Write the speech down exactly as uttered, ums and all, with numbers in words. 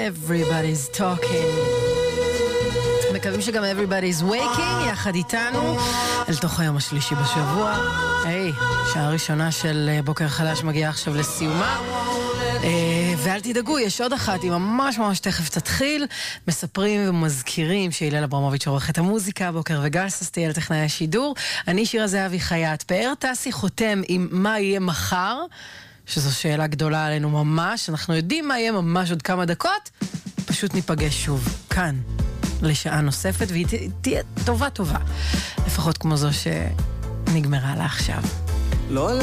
Everybody's talking. מקווים שגם everybody's waking יחד איתנו אל תוך היום השלישי בשבוע. היי, שעה ראשונה של בוקר חדש מגיעה עכשיו לסיומה. ואל תדאגו, יש עוד אחת, היא ממש ממש תכף תתחיל. מספרים ומזכירים שהילל אברמוביץ' עורכת המוזיקה, בוקר וגלסס תהיה לטכנאי השידור. אני שירה זהבי חייט. פאר טסי חותם עם מה יהיה מחר, שזו שאלה גדולה עלינו ממש. אנחנו יודעים מה יהיה ממש עוד כמה דקות. פשוט ניפגש שוב כאן לשעה נוספת, והיא תהיה טובה טובה, לפחות כמו זו שנגמרה לה עכשיו. לא